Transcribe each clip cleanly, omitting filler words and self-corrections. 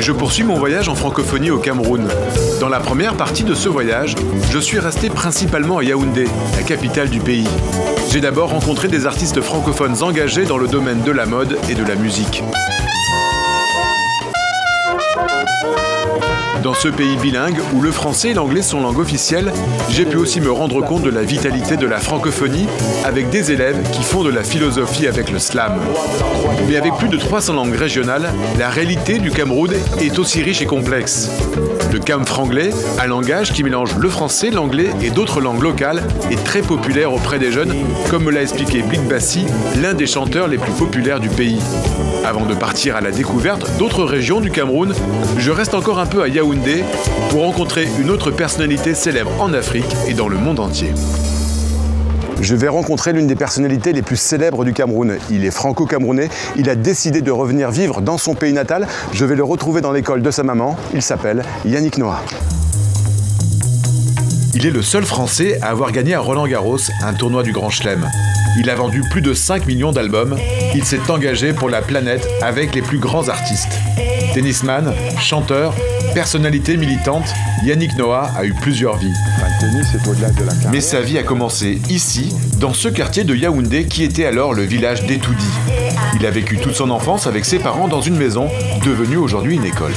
je poursuis mon voyage en francophonie au Cameroun. Dans la première partie de ce voyage, je suis resté principalement à Yaoundé, la capitale du pays. J'ai d'abord rencontré des artistes francophones engagés dans le domaine de la mode et de la musique. Dans ce pays bilingue, où le français et l'anglais sont langues officielles, j'ai pu aussi me rendre compte de la vitalité de la francophonie avec des élèves qui font de la philosophie avec le slam. Mais avec plus de 300 langues régionales, la réalité du Cameroun est aussi riche et complexe. Le camfranglais, un langage qui mélange le français, l'anglais et d'autres langues locales, est très populaire auprès des jeunes, comme me l'a expliqué Big Bassi, l'un des chanteurs les plus populaires du pays. Avant de partir à la découverte d'autres régions du Cameroun, je reste encore un peu à Yaoundé pour rencontrer une autre personnalité célèbre en Afrique et dans le monde entier. Je vais rencontrer l'une des personnalités les plus célèbres du Cameroun. Il est franco-camerounais, il a décidé de revenir vivre dans son pays natal. Je vais le retrouver dans l'école de sa maman, il s'appelle Yannick Noah. Il est le seul Français à avoir gagné à Roland-Garros un tournoi du Grand Chelem. Il a vendu plus de 5 millions d'albums. Il s'est engagé pour la planète avec les plus grands artistes. Tennisman, chanteur, personnalité militante, Yannick Noah a eu plusieurs vies. Mais sa vie a commencé ici, dans ce quartier de Yaoundé qui était alors le village d'Etoudi. Il a vécu toute son enfance avec ses parents dans une maison, devenue aujourd'hui une école.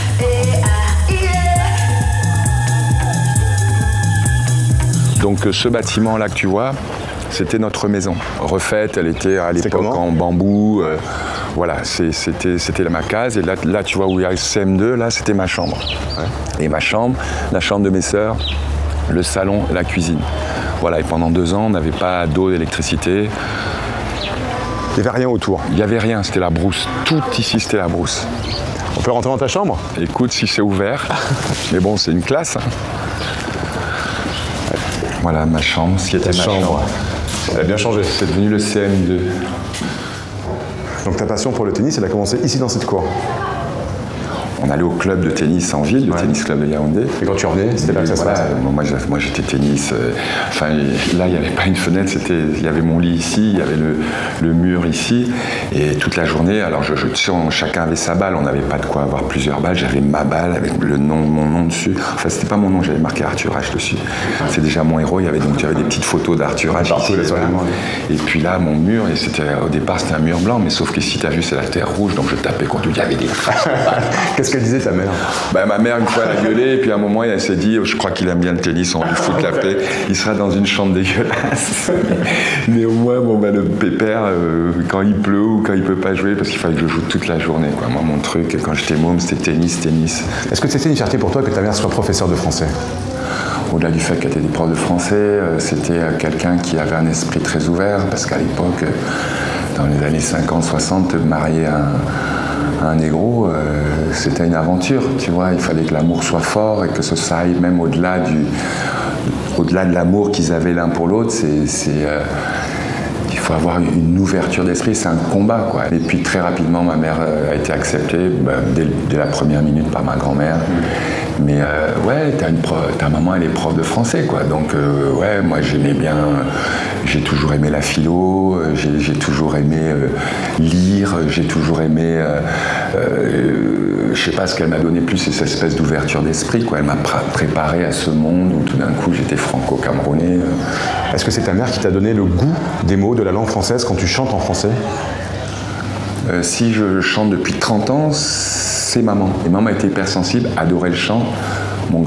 Donc ce bâtiment-là que tu vois, c'était notre maison. Refaite, elle était à l'époque en bambou. Voilà, c'était ma case. Et là, tu vois où il y a le CM2, là, c'était ma chambre. Ouais. Et ma chambre, la chambre de mes sœurs, le salon, la cuisine. Voilà, et pendant 2 ans, on n'avait pas d'eau, d'électricité. Il n'y avait rien autour? Il n'y avait rien, c'était la brousse. Tout ici, c'était la brousse. On peut rentrer dans ta chambre? Écoute, si c'est ouvert. Mais bon, c'est une classe. Hein. Voilà ma chambre, ce qui était ma chambre. Elle a bien changé. C'est devenu le CM2. Donc ta passion pour le tennis, elle a commencé ici dans cette cour? On allait au club de tennis en ville, le tennis club de Yaoundé. Et quand tu revenais, c'était là que ça se passait? Moi j'étais tennis. Enfin, là, il n'y avait pas une fenêtre, il y avait mon lit ici, il y avait le mur ici. Et toute la journée, alors chacun avait sa balle, on n'avait pas de quoi avoir plusieurs balles. J'avais ma balle avec mon nom dessus. Enfin, c'était pas mon nom, j'avais marqué Arthur H dessus. C'est déjà mon héros, j'avais des petites photos d'Arthur H. Et puis là, mon mur, au départ, c'était un mur blanc, mais sauf qu'ici, tu as vu, c'est la terre rouge, donc je tapais contre lui, il y avait des traces. Qu'est-ce qu'elle disait ta mère? Ma mère, une fois, elle a gueulé, et puis à un moment, elle s'est dit, je crois qu'il aime bien le tennis, on lui fout la paix, il sera dans une chambre dégueulasse. Mais au moins, le pépère, quand il pleut ou quand il peut pas jouer, parce qu'il fallait que je joue toute la journée, quoi. Moi, mon truc, quand j'étais môme, c'était tennis. Est-ce que c'était une fierté pour toi que ta mère soit professeure de français? Au-delà du fait qu'elle était prof de français, c'était quelqu'un qui avait un esprit très ouvert, parce qu'à l'époque, dans les années 50-60, marier un négro, c'était une aventure, tu vois. Il fallait que l'amour soit fort et que ça aille même au-delà de l'amour qu'ils avaient l'un pour l'autre. Il faut avoir une ouverture d'esprit, c'est un combat, quoi. Et puis très rapidement, ma mère a été acceptée dès la première minute par ma grand-mère. Mais ta maman, elle est prof de français, quoi. Donc moi j'aimais bien, j'ai toujours aimé la philo, j'ai toujours aimé lire, j'ai toujours aimé, je sais pas, ce qu'elle m'a donné plus, c'est cette espèce d'ouverture d'esprit, quoi. Elle m'a préparé à ce monde où tout d'un coup j'étais franco-camerounais. Est-ce que c'est ta mère qui t'a donné le goût des mots de la langue française quand tu chantes en français? Si je chante depuis 30 ans, c'est maman. Et maman était hypersensible, adorait le chant.